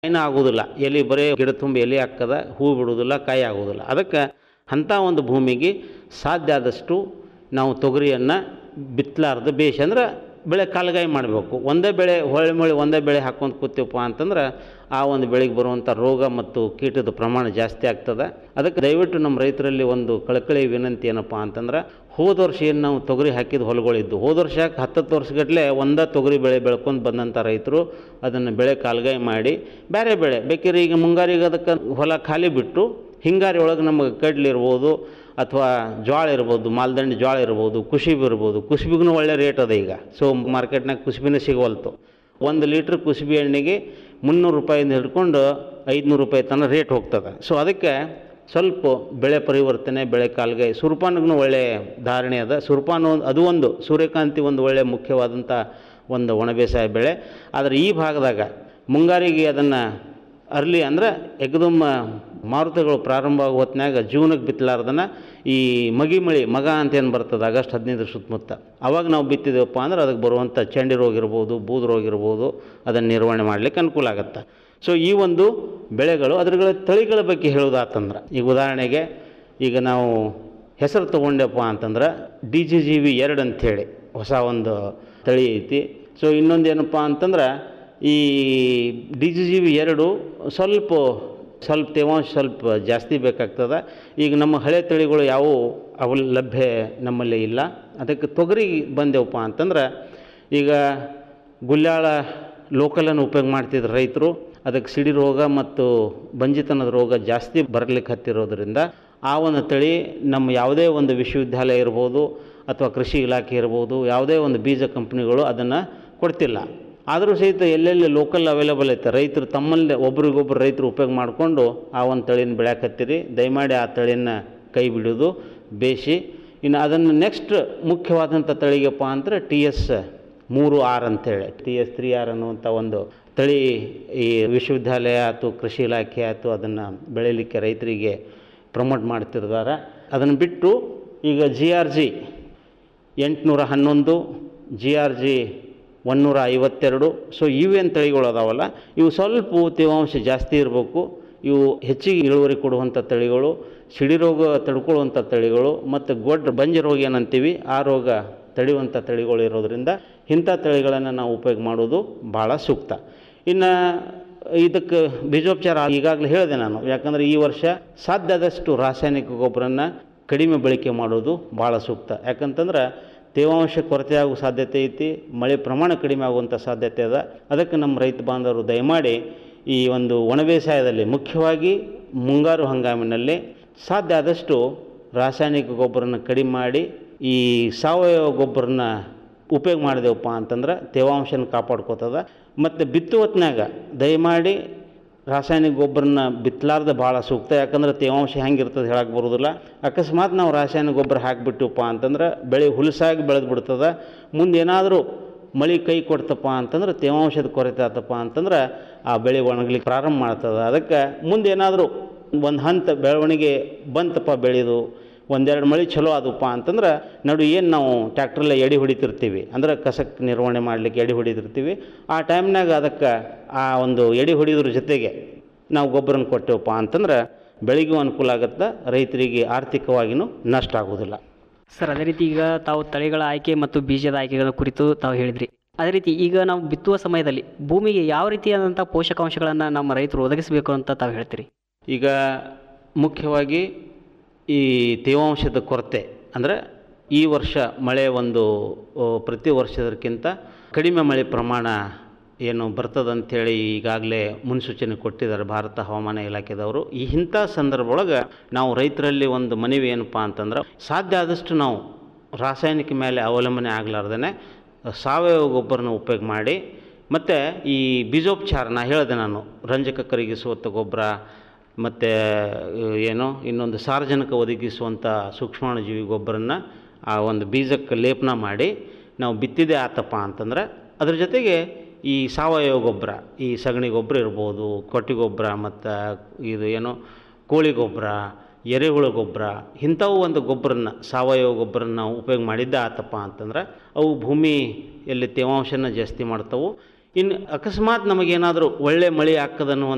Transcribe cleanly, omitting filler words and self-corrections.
ಕಾಯಿನ ಆಗೋದಿಲ್ಲ, ಎಲೆ ಬರೀ ಗಿಡ ತುಂಬ ಎಲೆ ಹಾಕದ, ಹೂ ಬಿಡೋದಿಲ್ಲ, ಕಾಯಿ ಆಗೋದಿಲ್ಲ. ಅದಕ್ಕೆ ಅಂಥ ಒಂದು ಭೂಮಿಗೆ ಸಾಧ್ಯ ಆದಷ್ಟು ನಾವು ತೊಗರಿಯನ್ನು ಬಿತ್ತಲಾರ್ದು ಬೇಷ್ ಅಂದ್ರೆ ಬೆಳೆ ಕಾಲಗಾಯಿ ಮಾಡಬೇಕು. ಒಂದೇ ಬೆಳೆ ಹೊಳ್ಳಿ ಮಳೆ ಒಂದೇ ಬೆಳೆ ಹಾಕ್ಕೊಂಡು ಕೂತೀವಪ್ಪ ಅಂತಂದ್ರೆ ಆ ಒಂದು ಬೆಳೆಗೆ ಬರುವಂಥ ರೋಗ ಮತ್ತು ಕೀಟದ ಪ್ರಮಾಣ ಜಾಸ್ತಿ ಆಗ್ತದೆ. ಅದಕ್ಕೆ ದಯವಿಟ್ಟು ನಮ್ಮ ರೈತರಲ್ಲಿ ಒಂದು ಕಳಕಳಿ ವಿನಂತಿ ಏನಪ್ಪ ಅಂತಂದ್ರೆ, ಹೋದ ವರ್ಷ ಏನು ನಾವು ತೊಗರಿ ಹಾಕಿದ ಹೊಲಗಳಿದ್ದು, ಹೋದ ವರ್ಷ 10 ವರ್ಷಗಟ್ಟಲೆ ಒಂದೇ ತೊಗರಿ ಬೆಳೆ ಬೆಳ್ಕೊಂಡು ಬಂದಂಥ ರೈತರು ಅದನ್ನು ಬೆಳೆ ಕಾಲಗಾಯಿ ಮಾಡಿ ಬೇರೆ ಬೆಳೆ ಬೇಕಿದ್ರೆ ಈಗ ಮುಂಗಾರಿಗೆ ಅದಕ್ಕೆ ಹೊಲ ಖಾಲಿ ಬಿಟ್ಟು ಹಿಂಗಾರಿ ಒಳಗೆ ನಮಗೆ ಕಡ್ಲಿರ್ಬೋದು ಅಥವಾ ಜೋಳ ಇರ್ಬೋದು, ಮಾಲ್ದಂಡಿ ಜೋಳ ಇರ್ಬೋದು, ಕುಸುಬಿ ಇರ್ಬೋದು. ಕುಸುಬಿಗೂ ಒಳ್ಳೆ ರೇಟ್ ಅದ ಈಗ. ಸೊ ಮಾರ್ಕೆಟ್ನಾಗ ಕುಸುಬಿನೇ ಸಿಗೋಲ್ತು. 1 ಲೀಟ್ರ್ ಕುಸುಬಿ ಎಣ್ಣೆಗೆ 300 ರೂಪಾಯಿಂದ ಹಿಡ್ಕೊಂಡು 500 ರೂಪಾಯಿ ತನಕ ರೇಟ್ ಹೋಗ್ತದೆ. ಸೊ ಅದಕ್ಕೆ ಸ್ವಲ್ಪ ಬೆಳೆ ಪರಿವರ್ತನೆ, ಬೆಳೆ ಕಾಲ್ಗಾಯಿ, ಸೂರ್ಪಾನಿಗೂ ಒಳ್ಳೆ ಧಾರಣೆ ಅದ. ಸೂರ್ಪಾನ ಅದು ಒಂದು ಸೂರ್ಯಕಾಂತಿ ಒಂದು ಒಳ್ಳೆಯ ಮುಖ್ಯವಾದಂಥ ಒಂದು ಒಣ ಬೇಸಾಯ ಬೆಳೆ. ಆದರೆ ಈ ಭಾಗದಾಗ ಮುಂಗಾರಿಗೆ ಅದನ್ನು ಅರ್ಲಿ ಅಂದರೆ ಎಗ್ದಮ್ಮ ಮಾರುತಗಳು ಪ್ರಾರಂಭ ಆಗೋ ಹೊತ್ತಿನಾಗ ಜೂನಿಗೆ ಬಿತ್ತಲಾರ್ದನ ಈ ಮಗ ಅಂತ ಏನು ಬರ್ತದೆ ಆಗಸ್ಟ್ 15 ಸುತ್ತಮುತ್ತ, ಅವಾಗ ನಾವು ಬಿತ್ತಿದ್ದೇವಪ್ಪ ಅಂದ್ರೆ ಅದಕ್ಕೆ ಬರುವಂಥ ಚಂಡಿ ರೋಗ ಇರ್ಬೋದು, ಬೂದು ರೋಗ ಇರ್ಬೋದು, ಅದನ್ನು ನಿರ್ವಹಣೆ ಮಾಡಲಿಕ್ಕೆ ಅನುಕೂಲ ಆಗುತ್ತೆ. ಸೊ ಈ ಒಂದು ಬೆಳೆಗಳು ಅದರ ತಳಿಗಳ ಬಗ್ಗೆ ಹೇಳೋದಾತಂದ್ರೆ, ಈಗ ಉದಾಹರಣೆಗೆ ಈಗ ನಾವು ಹೆಸರು ತೊಗೊಂಡೆಪ್ಪ ಅಂತಂದ್ರೆ DGGV 2 ಅಂಥೇಳಿ ಹೊಸ ಒಂದು ತಳಿ ಐತಿ. ಸೊ ಇನ್ನೊಂದು ಏನಪ್ಪ ಅಂತಂದ್ರೆ ಈ DGGV 2 ಸ್ವಲ್ಪ ತೇವಾಂಶ ಸ್ವಲ್ಪ ಜಾಸ್ತಿ ಬೇಕಾಗ್ತದೆ. ಈಗ ನಮ್ಮ ಹಳೆ ತಳಿಗಳು ಯಾವುವು ಅವು ಲಭ್ಯ ನಮ್ಮಲ್ಲಿ ಇಲ್ಲ. ಅದಕ್ಕೆ ತೊಗರಿ ಬಂದೆವಪ್ಪ ಅಂತಂದ್ರೆ ಈಗ ಗುಲ್ಯಾಳ ಲೋಕಲನ್ನು ಉಪಯೋಗ ಮಾಡ್ತಿದ್ರು ರೈತರು. ಅದಕ್ಕೆ ಸಿಡಿ ರೋಗ ಮತ್ತು ಬಂಜಿತನದ ರೋಗ ಜಾಸ್ತಿ ಬರಲಿಕ್ಕೆ ಹತ್ತಿರೋದ್ರಿಂದ ಆ ಒಂದು ತಳಿ ನಮ್ಮ ಯಾವುದೇ ಒಂದು ವಿಶ್ವವಿದ್ಯಾಲಯ ಇರ್ಬೋದು ಅಥವಾ ಕೃಷಿ ಇಲಾಖೆ ಇರ್ಬೋದು, ಯಾವುದೇ ಒಂದು ಬೀಜ ಕಂಪ್ನಿಗಳು ಅದನ್ನು ಕೊಡ್ತಿಲ್ಲ. ಆದರೂ ಸಹಿತ ಎಲ್ಲೆಲ್ಲಿ ಲೋಕಲ್ ಅವೈಲೇಬಲ್ ಐತೆ, ರೈತರು ತಮ್ಮಲ್ಲೇ ಒಬ್ರಿಗೊಬ್ರು ರೈತರು ಉಪಯೋಗ ಮಾಡಿಕೊಂಡು ಆ ಒಂದು ತಳಿನ ಬೆಳೆಯಕತ್ತೀರಿ. ದಯಮಾಡಿ ಆ ತಳಿನ ಕೈ ಬಿಡೋದು ಬೇಸಿ. ಇನ್ನು ಅದನ್ನು ನೆಕ್ಸ್ಟ್ ಮುಖ್ಯವಾದಂಥ ತಳಿಗಪ್ಪ ಅಂದರೆ TS3R ಅಂತೇಳಿ, TS3R ಅನ್ನುವಂಥ ಒಂದು ತಳಿ ಈ ವಿಶ್ವವಿದ್ಯಾಲಯ ಆಯ್ತು, ಕೃಷಿ ಇಲಾಖೆ ಆಯಿತು, ಅದನ್ನು ಬೆಳೀಲಿಕ್ಕೆ ರೈತರಿಗೆ ಪ್ರಮೋಟ್ ಮಾಡ್ತಿರ್ತಾರೆ. ಅದನ್ನು ಬಿಟ್ಟು ಈಗ GRG 811, GRG 152, ಸೊ ಇವೇನು ತಳಿಗಳು ಅದಾವಲ್ಲ, ಇವು ಸ್ವಲ್ಪ ತೇವಾಂಶ ಜಾಸ್ತಿ ಇರಬೇಕು. ಇವು ಹೆಚ್ಚಿಗೆ ಇಳುವರಿ ಕೊಡುವಂಥ ತಳಿಗಳು, ಸಿಡಿ ರೋಗ ತಡ್ಕೊಳ್ಳುವಂಥ ತಳಿಗಳು ಮತ್ತು ಬಂಜೆ ರೋಗ ಏನಂತೀವಿ ಆ ರೋಗ ತಡೆಯುವಂಥ ತಳಿಗಳು ಇರೋದರಿಂದ ಇಂಥ ತಳಿಗಳನ್ನು ನಾವು ಉಪಯೋಗ ಮಾಡೋದು ಭಾಳ ಸೂಕ್ತ. ಇನ್ನು ಇದಕ್ಕೆ ಬೀಜೋಪಚಾರ ಈಗಾಗಲೇ ಹೇಳಿದೆ ನಾನು. ಯಾಕಂದರೆ ಈ ವರ್ಷ ಸಾಧ್ಯ ಆದಷ್ಟು ರಾಸಾಯನಿಕ ಗೊಬ್ಬರನ ಕಡಿಮೆ ಬಳಕೆ ಮಾಡೋದು ಭಾಳ ಸೂಕ್ತ. ಯಾಕಂತಂದ್ರೆ ತೇವಾಂಶ ಕೊರತೆ ಆಗೋ ಸಾಧ್ಯತೆ ಐತಿ, ಮಳೆ ಪ್ರಮಾಣ ಕಡಿಮೆ ಆಗುವಂಥ ಸಾಧ್ಯತೆ ಅದ. ಅದಕ್ಕೆ ನಮ್ಮ ರೈತ ಬಾಂಧವರು ದಯಮಾಡಿ ಈ ಒಂದು ಒಣ ಬೇಸಾಯದಲ್ಲಿ ಮುಖ್ಯವಾಗಿ ಮುಂಗಾರು ಹಂಗಾಮಿನಲ್ಲಿ ಸಾಧ್ಯ ಆದಷ್ಟು ರಾಸಾಯನಿಕ ಗೊಬ್ಬರನ ಕಡಿಮೆ ಮಾಡಿ ಈ ಸಾವಯವ ಗೊಬ್ಬರನ ಉಪಯೋಗ ಮಾಡಿದೆವಪ್ಪ ಅಂತಂದ್ರೆ ತೇವಾಂಶನ ಕಾಪಾಡ್ಕೋತದ. ಮತ್ತು ಬಿತ್ತುವತ್ನಾಗ ದಯಮಾಡಿ ರಾಸಾಯನಿಕ ಗೊಬ್ಬರನ ಬಿತ್ತಲಾರ್ದೆ ಭಾಳ ಸೂಕ್ತ. ಯಾಕಂದ್ರೆ ತೇವಾಂಶ ಹೆಂಗಿರ್ತದೆ ಹೇಳಕ್ಕೆ ಬರೋದಿಲ್ಲ. ಅಕಸ್ಮಾತ್ ನಾವು ರಾಸಾಯನಿಕ ಗೊಬ್ಬರ ಹಾಕಿಬಿಟ್ಟಿವಪ್ಪ ಅಂತಂದ್ರೆ ಬೆಳೆ ಹುಲಸಾಗಿ ಬೆಳೆದು ಬಿಡ್ತದೆ. ಮುಂದೆ ಏನಾದರೂ ಮಳೆ ಕೈ ಕೊಡ್ತಪ್ಪ ಅಂತಂದ್ರೆ ತೇವಾಂಶದ ಕೊರತೆ ಆತಪ್ಪ ಅಂತಂದ್ರೆ ಆ ಬೆಳೆ ಒಣಗಲಿಕ್ಕೆ ಪ್ರಾರಂಭ ಮಾಡ್ತದೆ. ಅದಕ್ಕೆ ಮುಂದೆ ಏನಾದರೂ ಒಂದು ಹಂತ ಬೆಳವಣಿಗೆ ಬಂತಪ್ಪ, ಬೆಳೆದು 1-2 ಮಳೆ ಚಲೋ ಆದಪ್ಪ ಅಂತಂದ್ರೆ ಏನು ನಾವು ಟ್ಯಾಕ್ಟ್ರಲ್ಲೇ ಎಡೆ ಹೊಡಿತಿರ್ತೀವಿ, ಅಂದ್ರೆ ಕಸಕ್ಕೆ ನಿರ್ವಹಣೆ ಮಾಡಲಿಕ್ಕೆ ಎಡೆ ಹೊಡಿತಿರ್ತೀವಿ. ಆ ಟೈಮ್ನಾಗ ಅದಕ್ಕೆ ಆ ಒಂದು ಎಡೆ ಹೊಡಿಯೋದ್ರ ಜೊತೆಗೆ ನಾವು ಗೊಬ್ಬರನ ಕೊಟ್ಟೆವಪ್ಪ ಅಂತಂದ್ರೆ ಬೆಳೆಗೂ ಅನುಕೂಲ ಆಗುತ್ತೆ, ರೈತರಿಗೆ ಆರ್ಥಿಕವಾಗಿಯೂ ನಷ್ಟ ಆಗೋದಿಲ್ಲ. ಸರ್, ಅದೇ ರೀತಿ ಈಗ ತಾವು ತಳಿಗಳ ಆಯ್ಕೆ ಮತ್ತು ಬೀಜದ ಆಯ್ಕೆಗಳ ಕುರಿತು ತಾವು ಹೇಳಿದ್ರಿ. ಅದೇ ರೀತಿ ಈಗ ನಾವು ಬಿತ್ತುವ ಸಮಯದಲ್ಲಿ ಭೂಮಿಗೆ ಯಾವ ರೀತಿಯಾದಂಥ ಪೋಷಕಾಂಶಗಳನ್ನು ನಮ್ಮ ರೈತರು ಒದಗಿಸಬೇಕು ಅಂತ ತಾವು ಹೇಳ್ತೀರಿ? ಈಗ ಮುಖ್ಯವಾಗಿ ಈ ತೇವಾಂಶದ ಕೊರತೆ ಅಂದರೆ ಈ ವರ್ಷ ಮಳೆ ಒಂದು ಪ್ರತಿ ವರ್ಷದಕ್ಕಿಂತ ಕಡಿಮೆ ಮಳೆ ಪ್ರಮಾಣ ಏನು ಬರ್ತದಂಥೇಳಿ ಈಗಾಗಲೇ ಮುನ್ಸೂಚನೆ ಕೊಟ್ಟಿದ್ದಾರೆ ಭಾರತ ಹವಾಮಾನ ಇಲಾಖೆದವರು. ಇಂಥ ಸಂದರ್ಭ ಒಳಗೆ ನಾವು ರೈತರಲ್ಲಿ ಒಂದು ಮನವಿ ಏನಪ್ಪ ಅಂತಂದ್ರೆ, ಸಾಧ್ಯ ಆದಷ್ಟು ನಾವು ರಾಸಾಯನಿಕ ಮೇಲೆ ಅವಲಂಬನೆ ಆಗಲಾರ್ದೇ ಸಾವಯವ ಗೊಬ್ಬರನ ಉಪಯೋಗ ಮಾಡಿ, ಮತ್ತು ಈ ಬೀಜೋಪಚಾರ ಹೇಳಿದೆ ನಾನು, ರಂಜಕ ಕರಗಿಸುವಂಥ ಗೊಬ್ಬರ ಮತ್ತು ಇನ್ನೊಂದು ಸಾರಜನಕ ಒದಗಿಸುವಂಥ ಸೂಕ್ಷ್ಮಾಣುಜೀವಿ ಗೊಬ್ಬರನ ಆ ಒಂದು ಬೀಜಕ್ಕೆ ಲೇಪನ ಮಾಡಿ ನಾವು ಬಿತ್ತಿದೆ ಆತಪ್ಪ ಅಂತಂದ್ರೆ, ಅದ್ರ ಜೊತೆಗೆ ಈ ಸಾವಯವ ಗೊಬ್ಬರ, ಈ ಸಗಣಿ ಗೊಬ್ಬರ ಇರ್ಬೋದು, ಕೊಟ್ಟಿ ಗೊಬ್ಬರ ಮತ್ತು ಕೋಳಿ ಗೊಬ್ಬರ, ಎರೆಹುಳು ಗೊಬ್ಬರ, ಇಂಥವು ಒಂದು ಗೊಬ್ಬರನ್ನ ಸಾವಯವ ಗೊಬ್ಬರನ್ನ ನಾವು ಉಪಯೋಗ ಮಾಡಿದ್ದೆ ಆತಪ್ಪ ಅಂತಂದ್ರೆ ಅವು ಭೂಮಿಯಲ್ಲಿ ತೇವಾಂಶನ ಜಾಸ್ತಿ ಮಾಡ್ತವೆ. ಇನ್ನು ಅಕಸ್ಮಾತ್ ನಮಗೇನಾದರೂ ಒಳ್ಳೆ ಮಳೆ ಆಗ್ತದನ್ನುವಂಥ